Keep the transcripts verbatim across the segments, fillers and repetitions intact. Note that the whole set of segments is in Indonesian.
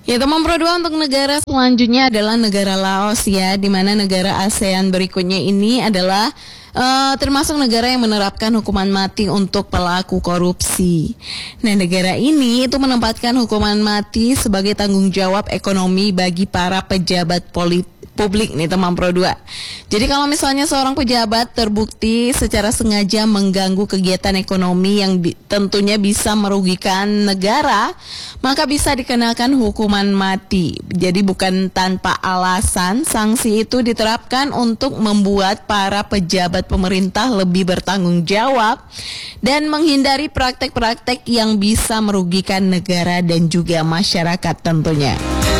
Ya teman Pro dua, untuk negara selanjutnya adalah negara Laos ya, di mana negara ASEAN berikutnya ini adalah uh, termasuk negara yang menerapkan hukuman mati untuk pelaku korupsi. Nah, negara ini itu menempatkan hukuman mati sebagai tanggung jawab ekonomi bagi para pejabat politik publik nih teman Pro dua. Jadi kalau misalnya seorang pejabat terbukti secara sengaja mengganggu kegiatan ekonomi yang bi- tentunya bisa merugikan negara, maka bisa dikenakan hukuman mati. Jadi bukan tanpa alasan, sanksi itu diterapkan untuk membuat para pejabat pemerintah lebih bertanggung jawab dan menghindari praktek-praktek yang bisa merugikan negara dan juga masyarakat tentunya.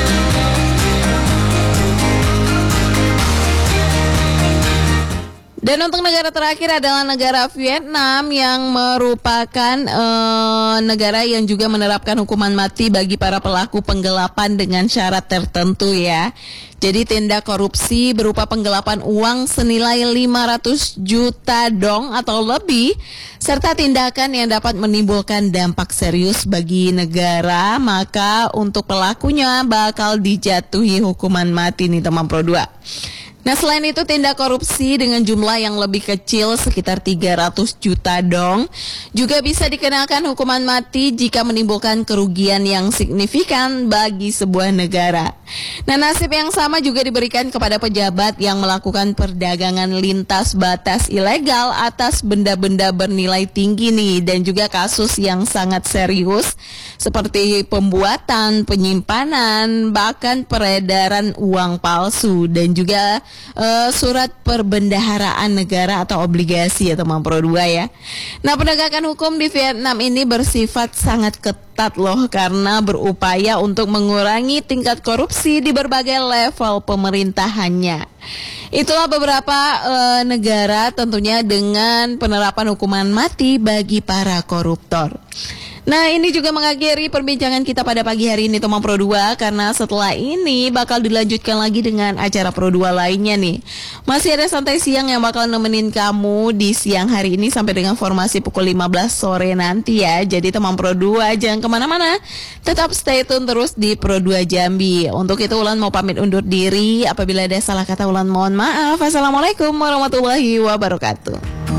Dan untuk negara terakhir adalah negara Vietnam yang merupakan uh, negara yang juga menerapkan hukuman mati bagi para pelaku penggelapan dengan syarat tertentu ya. Jadi tindak korupsi berupa penggelapan uang senilai lima ratus juta dong atau lebih, serta tindakan yang dapat menimbulkan dampak serius bagi negara, maka untuk pelakunya bakal dijatuhi hukuman mati nih teman Pro dua. Nah, selain itu tindak korupsi dengan jumlah yang lebih kecil sekitar tiga ratus juta dong juga bisa dikenakan hukuman mati jika menimbulkan kerugian yang signifikan bagi sebuah negara. Nah, nasib yang sama juga diberikan kepada pejabat yang melakukan perdagangan lintas batas ilegal atas benda-benda bernilai tinggi nih, dan juga kasus yang sangat serius seperti pembuatan, penyimpanan, bahkan peredaran uang palsu dan juga Uh, surat perbendaharaan negara atau obligasi ya teman Pro dua ya. Nah, penegakan hukum di Vietnam ini bersifat sangat ketat loh, karena berupaya untuk mengurangi tingkat korupsi di berbagai level pemerintahannya. Itulah beberapa uh, negara tentunya dengan penerapan hukuman mati bagi para koruptor. Nah, ini juga mengakhiri perbincangan kita pada pagi hari ini teman Pro dua, karena setelah ini bakal dilanjutkan lagi dengan acara Pro dua lainnya nih. Masih ada Santai Siang yang bakal nemenin kamu di siang hari ini sampai dengan formasi pukul lima belas sore nanti ya. Jadi teman Pro dua jangan kemana-mana, tetap stay tune terus di Pro dua Jambi. Untuk itu Ulan mau pamit undur diri, apabila ada salah kata Ulan mohon maaf. Assalamualaikum warahmatullahi wabarakatuh.